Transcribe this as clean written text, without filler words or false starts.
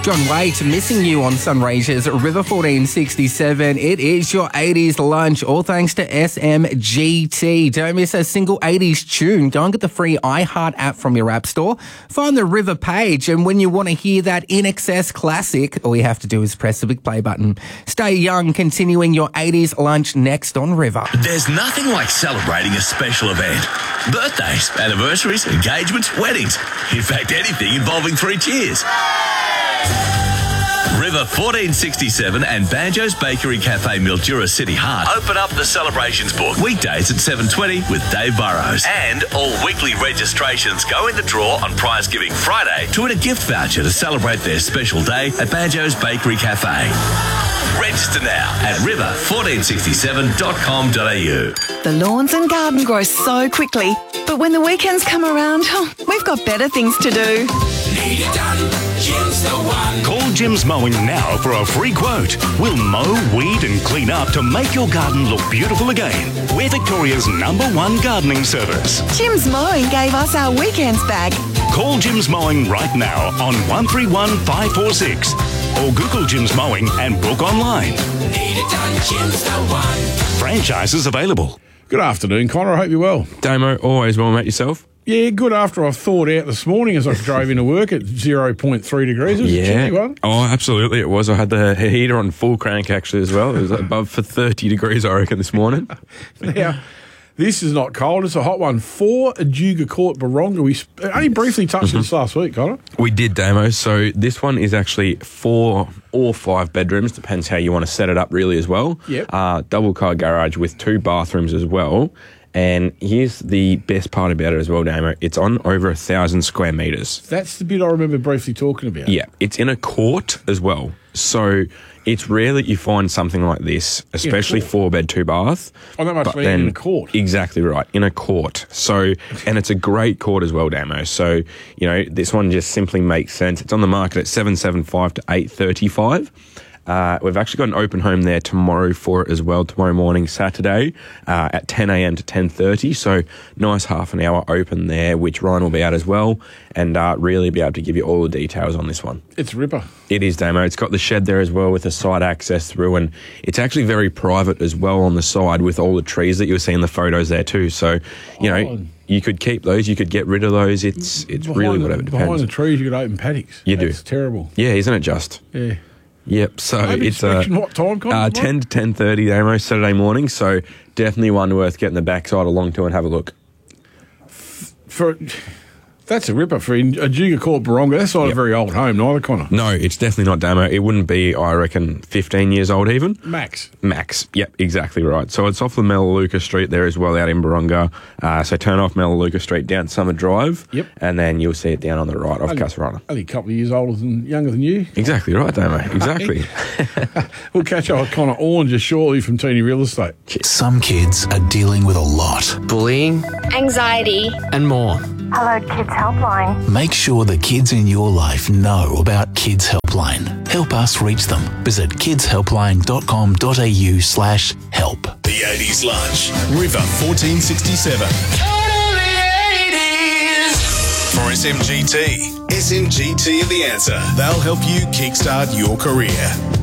John Waite, Missing You on Sunraysia's River 1467. It is your 80s lunch, all thanks to SMGT. Don't miss a single 80s tune. Go and get the free iHeart app from your app store. Find the River page, and when you want to hear that In Excess classic, all you have to do is press the big play button. Stay young, continuing your 80s lunch next on River. There's nothing like celebrating a special event. Birthdays, anniversaries, engagements, weddings. In fact, anything involving 3 cheers. River 1467 and Banjo's Bakery Cafe Mildura City Heart open up the celebrations book weekdays at 7:20 with Dave Burrows. And all weekly registrations go in the draw on Prize Giving Friday to win a gift voucher to celebrate their special day at Banjo's Bakery Cafe. Register now at river1467.com.au. The lawns and garden grow so quickly, but when the weekends come around, we've got better things to do. Need it done, Jim's the one. Call Jim's Mowing now for a free quote. We'll mow, weed and clean up to make your garden look beautiful again. We're Victoria's #1 gardening service. Jim's Mowing gave us our weekends back. Call Jim's Mowing right now on 131 546 or Google Jim's Mowing and book online. Need it done, Jim's the one. Franchises available. Good afternoon, Connor. I hope you're well. Damo, always well, mate. Yourself? Yeah, good after I thawed out this morning as I drove into work at 0.3 degrees. It was a chilly one. Oh, absolutely it was. I had the heater on full crank actually as well. It was above for 30 degrees, I reckon, this morning. Now, this is not cold. It's a hot one. 4 Ajuga Court, Baronga. We only briefly touched this last week, Connor. We did, Damo. So this one is actually 4 or 5 bedrooms. Depends how you want to set it up really as well. Yep. Double car garage with 2 bathrooms as well. And here's the best part about it as well, Damo. It's on over 1,000 square metres. That's the bit I remember briefly talking about. Yeah, it's in a court as well. So it's rare that you find something like this, especially 4-bed, 2-bath. Oh, that much land in a court. Exactly right, in a court. So, and it's a great court as well, Damo. So, you know, this one just simply makes sense. It's on the market at 775 to 835. We've actually got an open home there tomorrow for it as well, tomorrow morning, Saturday, at 10 a.m. to 10:30. So nice half an hour open there, which Ryan will be out as well, and really be able to give you all the details on this one. It's Ripper. It is, Damo. It's got the shed there as well with the side access through, and it's actually very private as well on the side with all the trees that you'll see in the photos there too. So, you know, you could keep those, you could get rid of those. It's really whatever depends. Behind the trees, you could open paddocks. You do. It's terrible. Yeah, isn't it just? Yeah. Yep, so Maybe it's what time, 10 to 10:30 Damo, Saturday morning, so definitely one worth getting the backside along to and have a look. That's a ripper for Ajuga Court, Baronga. That's not a very old home neither, Connor. No, it's definitely not, Damo. It wouldn't be, I reckon, 15 years old even. Max. Yep, exactly right. So it's off the Melaleuca Street there as well out in Baronga. So turn off Melaleuca Street down Summer Drive. Yep. And then you'll see it down on the right off Casarana. Only a couple of years younger than you. Exactly right, Damo. Exactly. We'll catch up with Connor Orn just shortly from Teeny Real Estate. Some kids are dealing with a lot. Bullying, anxiety, and more. Hello, Kids Helpline. Make sure the kids in your life know about Kids Helpline. Help us reach them. Visit kidshelpline.com.au/help. The 80s Lunch. River 1467. Totally 80s. For SMGT. SMGT are the answer. They'll help you kickstart your career.